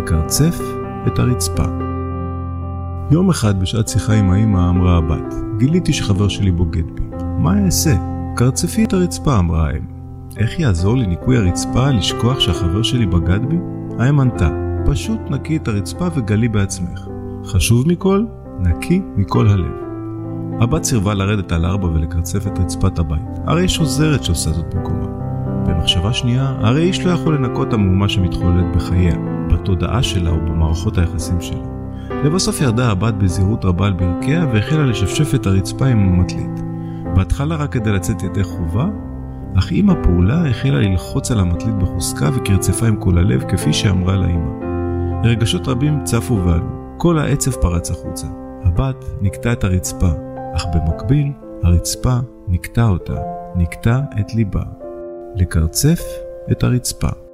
לקרצף את הרצפה. יום אחד בשעת שיחה עם האמא אמרה הבת, גיליתי שחבר שלי בוגד בי. מה אעשה? קרצפי את הרצפה, אמרה האם. איך יעזור לי ניקוי הרצפה לשכוח שהחבר שלי בגד בי? האם ענתה, פשוט נקי את הרצפה וגלי בעצמך. חשוב מכל, נקי מכל הלב. הבת סירבה לרדת על 4 ולקרצף את רצפת הבית. הרי יש עוזרת שעושה זאת במקומה. במחשבה שנייה, הרי איש לא יכול לנקות המהומה שמתחוללת בחייה, בתודעה שלה ובמערכות היחסים שלה. לבסוף ירדה הבת בזהירות רבה על ברכיה והחלה לשפשף את הרצפה עם המטלית. בהתחלה רק כדי לצאת ידי חובה, אך עם הפעולה החלה ללחוץ על המטלית בחוזקה וקרצפה עם כל הלב כפי שאמרה לאמא. רגשות רבים צפו ועלו, כל העצב פרץ החוצה. הבת נקטה את הרצפה, אך במקביל הרצפה נקטה אותה, נקטה את ליבה. לקרצף את הרצפה.